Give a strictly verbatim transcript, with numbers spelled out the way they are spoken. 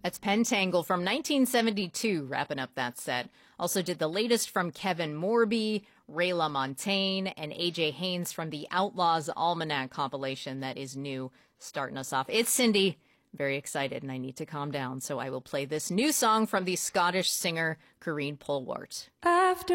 That's Pentangle from nineteen seventy-two, wrapping up that set. Also did the latest from Kevin Morby, Ray LaMontagne, and A J Haynes from the Outlaws Almanac compilation that is new, starting us off. It's Cindy. Very excited, and I need to calm down, so I will play this new song from the Scottish singer Corrine Polwart. After